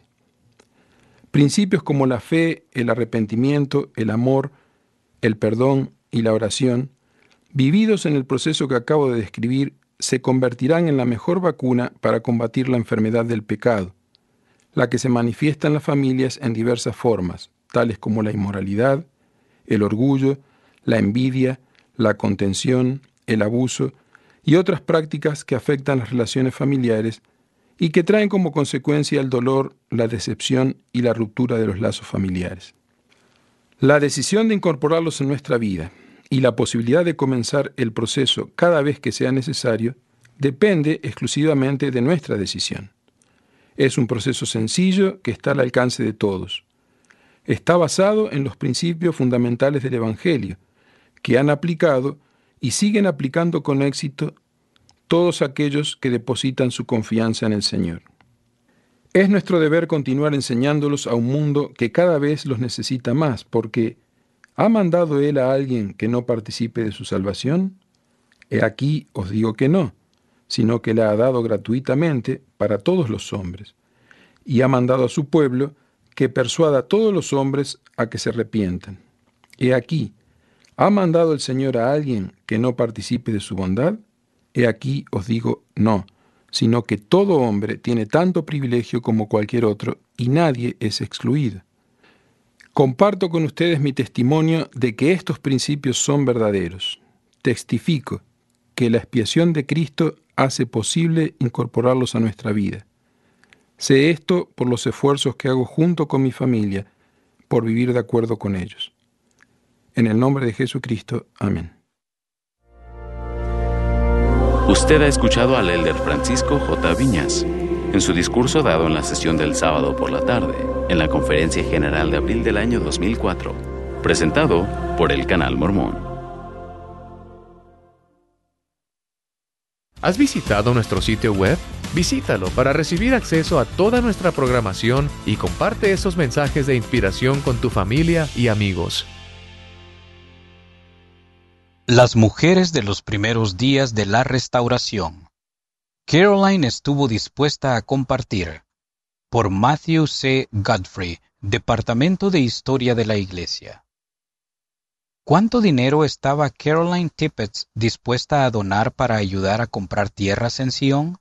Principios como la fe, el arrepentimiento, el amor, el perdón y la oración, vividos en el proceso que acabo de describir, se convertirán en la mejor vacuna para combatir la enfermedad del pecado, la que se manifiesta en las familias en diversas formas, tales como la inmoralidad, el orgullo, la envidia, la contención, el abuso y otras prácticas que afectan las relaciones familiares y que traen como consecuencia el dolor, la decepción y la ruptura de los lazos familiares. La decisión de incorporarlos en nuestra vida y la posibilidad de comenzar el proceso cada vez que sea necesario depende exclusivamente de nuestra decisión. Es un proceso sencillo que está al alcance de todos. Está basado en los principios fundamentales del Evangelio, que han aplicado y siguen aplicando con éxito todos aquellos que depositan su confianza en el Señor. Es nuestro deber continuar enseñándolos a un mundo que cada vez los necesita más, porque ¿ha mandado Él a alguien que no participe de su salvación? He aquí os digo que no, sino que la ha dado gratuitamente para todos los hombres, y ha mandado a su pueblo que persuada a todos los hombres a que se arrepientan. He aquí, ¿ha mandado el Señor a alguien que no participe de su bondad? He aquí os digo no, sino que todo hombre tiene tanto privilegio como cualquier otro, y nadie es excluido. Comparto con ustedes mi testimonio de que estos principios son verdaderos. Testifico que la expiación de Cristo hace posible incorporarlos a nuestra vida. Sé esto por los esfuerzos que hago junto con mi familia por vivir de acuerdo con ellos. En el nombre de Jesucristo. Amén. Usted ha escuchado al elder Francisco J. Viñas en su discurso dado en la sesión del sábado por la tarde, en la Conferencia General de abril del año dos mil cuatro, presentado por el Canal Mormón. ¿Has visitado nuestro sitio web? Visítalo para recibir acceso a toda nuestra programación y comparte esos mensajes de inspiración con tu familia y amigos. Las mujeres de los primeros días de la restauración. Caroline estuvo dispuesta a compartir. Por Matthew C. Godfrey, Departamento de Historia de la Iglesia. ¿Cuánto dinero estaba Caroline Tippett dispuesta a donar para ayudar a comprar tierras en Sion?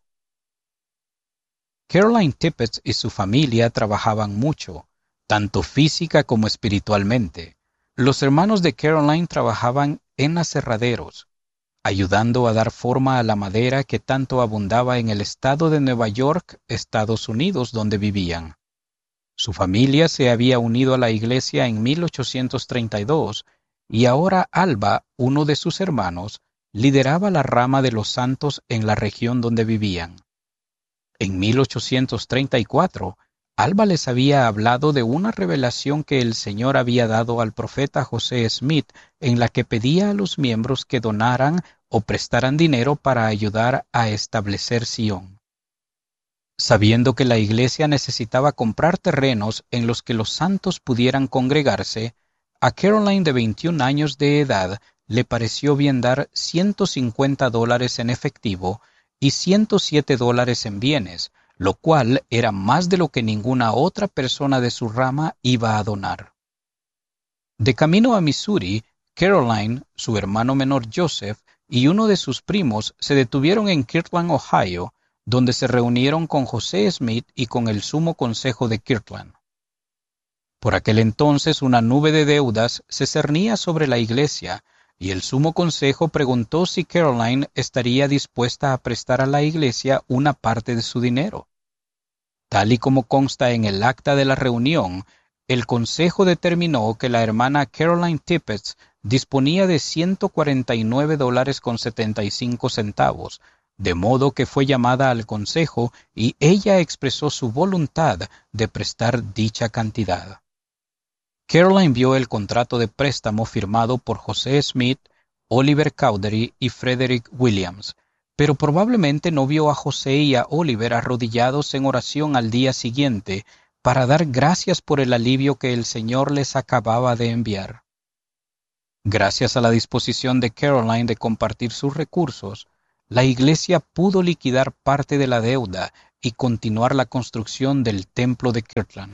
Caroline Tippett y su familia trabajaban mucho, tanto física como espiritualmente. Los hermanos de Caroline trabajaban en aserraderos, ayudando a dar forma a la madera que tanto abundaba en el estado de Nueva York, Estados Unidos, donde vivían. Su familia se había unido a la iglesia en mil ochocientos treinta y dos y ahora Alba, uno de sus hermanos, lideraba la rama de los santos en la región donde vivían. En mil ochocientos treinta y cuatro, Alba les había hablado de una revelación que el Señor había dado al profeta José Smith, en la que pedía a los miembros que donaran o prestaran dinero para ayudar a establecer Sion. Sabiendo que la iglesia necesitaba comprar terrenos en los que los santos pudieran congregarse, a Caroline, de veintiún años de edad, le pareció bien dar ciento cincuenta dólares en efectivo y ciento siete dólares en bienes, lo cual era más de lo que ninguna otra persona de su rama iba a donar. De camino a Missouri, Caroline, su hermano menor Joseph y uno de sus primos se detuvieron en Kirtland, Ohio, donde se reunieron con José Smith y con el Sumo Consejo de Kirtland. Por aquel entonces una nube de deudas se cernía sobre la iglesia, y el Sumo Consejo preguntó si Caroline estaría dispuesta a prestar a la iglesia una parte de su dinero. Tal y como consta en el acta de la reunión, el Consejo determinó que la hermana Caroline Tippett disponía de ciento cuarenta y nueve dólares con setenta y cinco centavos, de modo que fue llamada al Consejo y ella expresó su voluntad de prestar dicha cantidad. Caroline vio el contrato de préstamo firmado por José Smith, Oliver Cowdery y Frederick Williams, pero probablemente no vio a José y a Oliver arrodillados en oración al día siguiente para dar gracias por el alivio que el Señor les acababa de enviar. Gracias a la disposición de Caroline de compartir sus recursos, la iglesia pudo liquidar parte de la deuda y continuar la construcción del templo de Kirtland.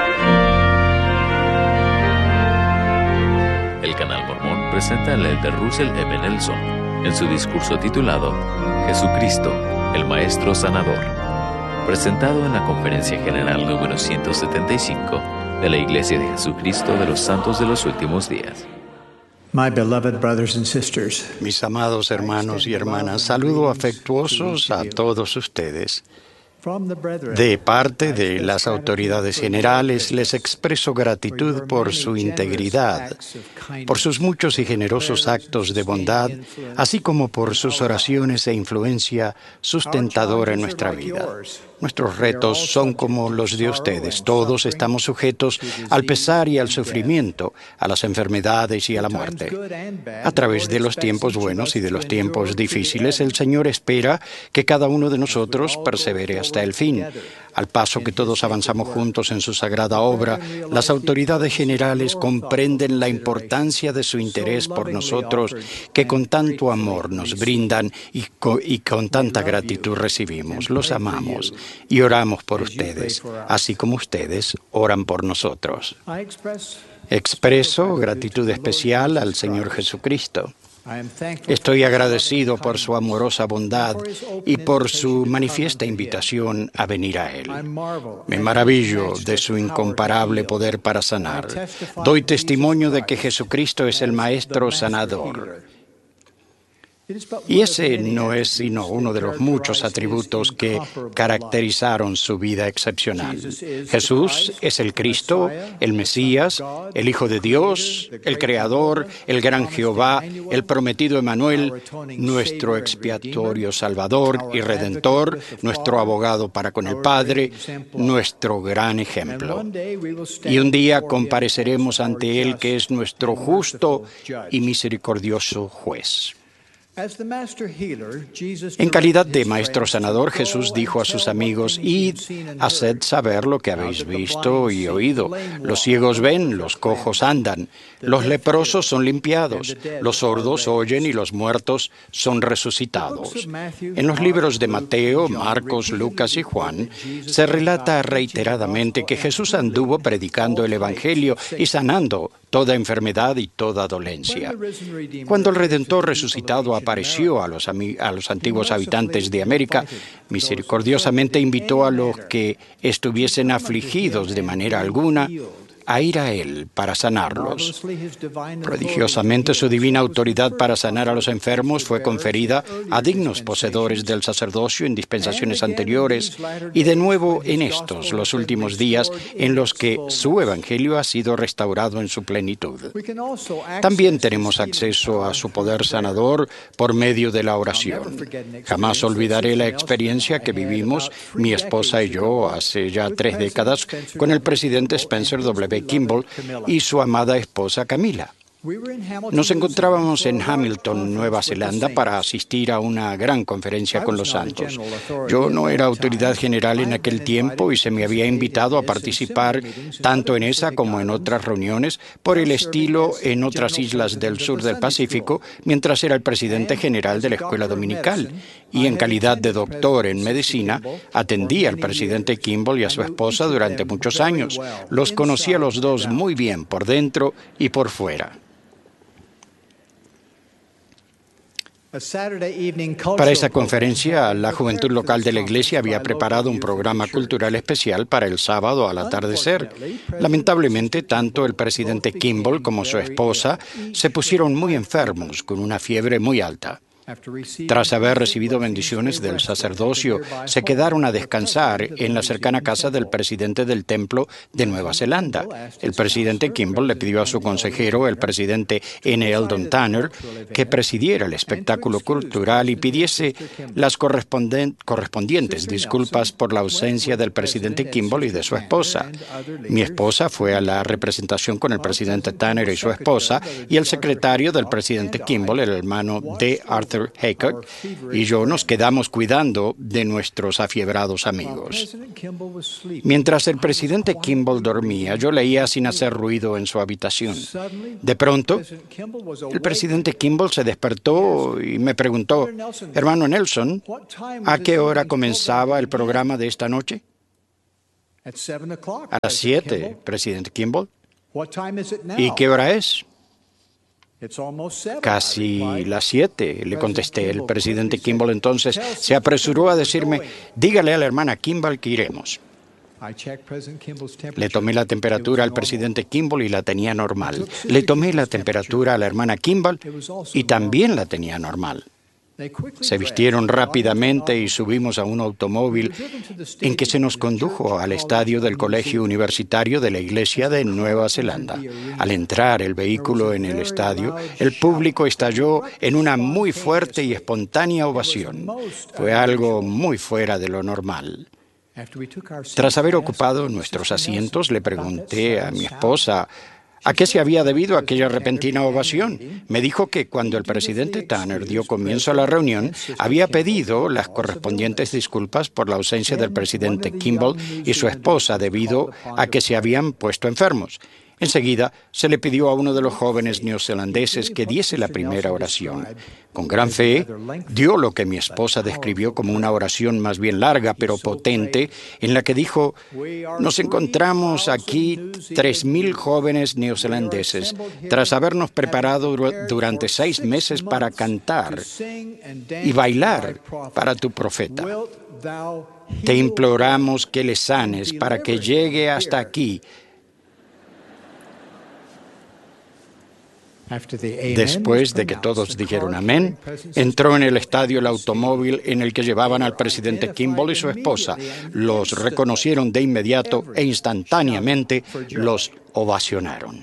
El Canal Mormón presenta al elder Russell M. Nelson en su discurso titulado Jesucristo, el Maestro Sanador, presentado en la Conferencia General número ciento setenta y cinco de la Iglesia de Jesucristo de los Santos de los Últimos Días. My beloved brothers and sisters, Mis amados hermanos y hermanas, saludo afectuosos a todos ustedes. De parte de las autoridades generales, les expreso gratitud por su integridad, por sus muchos y generosos actos de bondad, así como por sus oraciones e influencia sustentadora en nuestra vida. Nuestros retos son como los de ustedes. Todos estamos sujetos al pesar y al sufrimiento, a las enfermedades y a la muerte. A través de los tiempos buenos y de los tiempos difíciles, el Señor espera que cada uno de nosotros persevere hasta el fin. Al paso que todos avanzamos juntos en su sagrada obra, las autoridades generales comprenden la importancia de su interés por nosotros, que con tanto amor nos brindan y con, y con tanta gratitud recibimos. Los amamos y oramos por ustedes, así como ustedes oran por nosotros. Expreso gratitud especial al Señor Jesucristo. Estoy agradecido por su amorosa bondad y por su manifiesta invitación a venir a Él. Me maravillo de su incomparable poder para sanar. Doy testimonio de que Jesucristo es el Maestro Sanador. Y ese no es sino uno de los muchos atributos que caracterizaron su vida excepcional. Jesús es el Cristo, el Mesías, el Hijo de Dios, el Creador, el gran Jehová, el prometido Emmanuel, nuestro expiatorio Salvador y Redentor, nuestro abogado para con el Padre, nuestro gran ejemplo. Y un día compareceremos ante Él, que es nuestro justo y misericordioso juez. En calidad de Maestro Sanador, Jesús dijo a sus amigos: «Id, haced saber lo que habéis visto y oído. Los ciegos ven, los cojos andan, los leprosos son limpiados, los sordos oyen y los muertos son resucitados». En los libros de Mateo, Marcos, Lucas y Juan se relata reiteradamente que Jesús anduvo predicando el Evangelio y sanando toda enfermedad y toda dolencia. Cuando el Redentor resucitado apareció a los, a los antiguos habitantes de América, misericordiosamente invitó a los que estuviesen afligidos de manera alguna a ir a Él para sanarlos. Prodigiosamente, su divina autoridad para sanar a los enfermos fue conferida a dignos poseedores del sacerdocio en dispensaciones anteriores y de nuevo en estos, los últimos días, en los que su evangelio ha sido restaurado en su plenitud. También tenemos acceso a su poder sanador por medio de la oración. Jamás olvidaré la experiencia que vivimos, mi esposa y yo, hace ya tres décadas, con el presidente Spencer W. Kimball y su amada esposa Camila. Nos encontrábamos en Hamilton, Nueva Zelanda, para asistir a una gran conferencia con los santos. Yo no era autoridad general en aquel tiempo y se me había invitado a participar tanto en esa como en otras reuniones por el estilo en otras islas del sur del Pacífico, mientras era el presidente general de la escuela dominical. Y en calidad de doctor en medicina, atendí al presidente Kimball y a su esposa durante muchos años. Los conocí a los dos muy bien, por dentro y por fuera. Para esa conferencia, la juventud local de la iglesia había preparado un programa cultural especial para el sábado al atardecer. Lamentablemente, tanto el presidente Kimball como su esposa se pusieron muy enfermos, con una fiebre muy alta. Tras haber recibido bendiciones del sacerdocio, se quedaron a descansar en la cercana casa del presidente del templo de Nueva Zelanda. El presidente Kimball le pidió a su consejero, el presidente N. Eldon Tanner, que presidiera el espectáculo cultural y pidiese las correspondientes disculpas por la ausencia del presidente Kimball y de su esposa. Mi esposa fue a la representación con el presidente Tanner y su esposa, y el secretario del presidente Kimball, el hermano D. Arthur Arthur Haycock y yo nos quedamos cuidando de nuestros afiebrados amigos. Mientras el presidente Kimball dormía, yo leía sin hacer ruido en su habitación. De pronto, el presidente Kimball se despertó y me preguntó: hermano Nelson, ¿a qué hora comenzaba el programa de esta noche? A las siete, presidente Kimball. ¿Y qué hora es? Casi las siete, le contesté. El presidente Kimball entonces se apresuró a decirme: dígale a la hermana Kimball que iremos. Le tomé la temperatura al presidente Kimball y la tenía normal. Le tomé la temperatura a la hermana Kimball y también la tenía normal. Se vistieron rápidamente y subimos a un automóvil en que se nos condujo al estadio del Colegio Universitario de la Iglesia de Nueva Zelanda. Al entrar el vehículo en el estadio, el público estalló en una muy fuerte y espontánea ovación. Fue algo muy fuera de lo normal. Tras haber ocupado nuestros asientos, le pregunté a mi esposa ¿a qué se había debido aquella repentina ovación? Me dijo que cuando el presidente Tanner dio comienzo a la reunión, había pedido las correspondientes disculpas por la ausencia del presidente Kimball y su esposa debido a que se habían puesto enfermos. Enseguida, se le pidió a uno de los jóvenes neozelandeses que diese la primera oración. Con gran fe, dio lo que mi esposa describió como una oración más bien larga, pero potente, en la que dijo: nos encontramos aquí tres mil jóvenes neozelandeses, tras habernos preparado durante seis meses para cantar y bailar para tu profeta. Te imploramos que le sanes para que llegue hasta aquí. Después de que todos dijeron amén, entró en el estadio el automóvil en el que llevaban al presidente Kimball y su esposa. Los reconocieron de inmediato e instantáneamente los ovacionaron.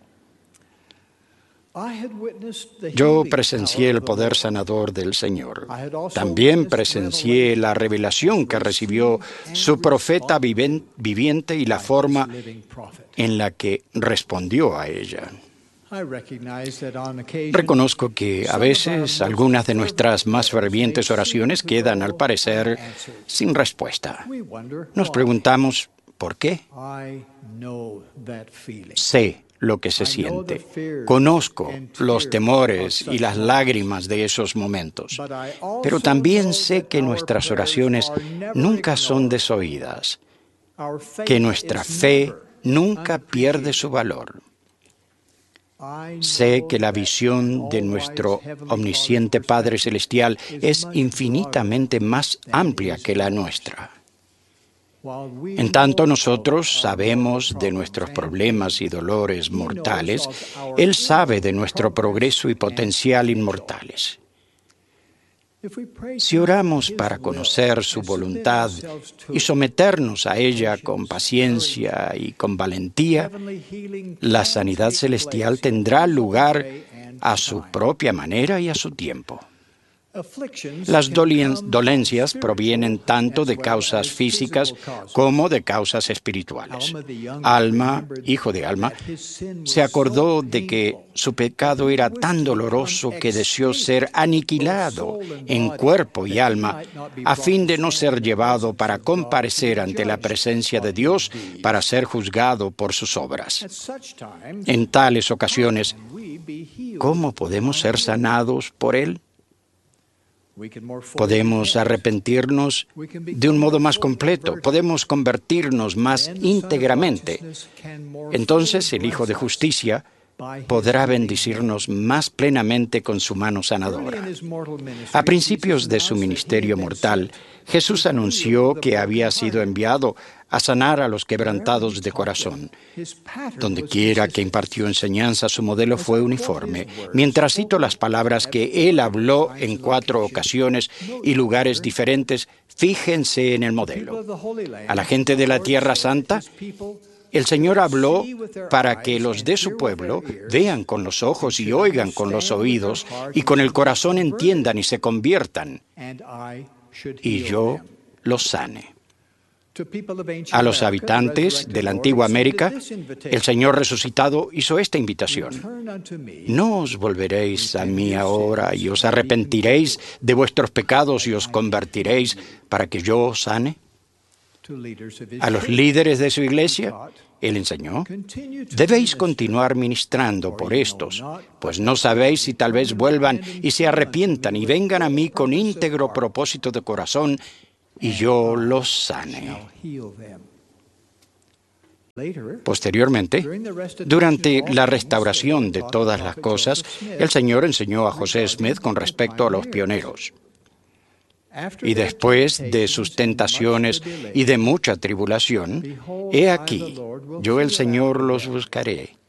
Yo presencié el poder sanador del Señor. También presencié la revelación que recibió su profeta viviente y la forma en la que respondió a ella. Reconozco que a veces algunas de nuestras más fervientes oraciones quedan, al parecer, sin respuesta. Nos preguntamos, ¿por qué? Sé lo que se siente. Conozco los temores y las lágrimas de esos momentos. Pero también sé que nuestras oraciones nunca son desoídas, que nuestra fe nunca pierde su valor. Sé que la visión de nuestro omnisciente Padre Celestial es infinitamente más amplia que la nuestra. En tanto nosotros sabemos de nuestros problemas y dolores mortales, Él sabe de nuestro progreso y potencial inmortales. Si oramos para conocer su voluntad y someternos a ella con paciencia y con valentía, la sanidad celestial tendrá lugar a su propia manera y a su tiempo. Las dolencias provienen tanto de causas físicas como de causas espirituales. Alma, hijo de Alma, se acordó de que su pecado era tan doloroso que deseó ser aniquilado en cuerpo y alma a fin de no ser llevado para comparecer ante la presencia de Dios para ser juzgado por sus obras. En tales ocasiones, ¿cómo podemos ser sanados por Él? Podemos arrepentirnos de un modo más completo, podemos convertirnos más íntegramente. Entonces el Hijo de Justicia podrá bendecirnos más plenamente con su mano sanadora. A principios de su ministerio mortal, Jesús anunció que había sido enviado a sanar a los quebrantados de corazón. Donde quiera que impartió enseñanza, su modelo fue uniforme. Mientras cito las palabras que Él habló en cuatro ocasiones y lugares diferentes, fíjense en el modelo. A la gente de la Tierra Santa, el Señor habló para que los de su pueblo vean con los ojos y oigan con los oídos y con el corazón entiendan y se conviertan, y yo los sane. A los habitantes de la antigua América, el Señor resucitado hizo esta invitación: ¿no os volveréis a mí ahora y os arrepentiréis de vuestros pecados y os convertiréis para que yo os sane? A los líderes de su iglesia, Él enseñó: debéis continuar ministrando por estos, pues no sabéis si tal vez vuelvan y se arrepientan y vengan a mí con íntegro propósito de corazón y yo los sane. Posteriormente, durante la restauración de todas las cosas, el Señor enseñó a José Smith con respecto a los pioneros. Y después de sus tentaciones y de mucha tribulación, he aquí, yo el Señor los buscaré,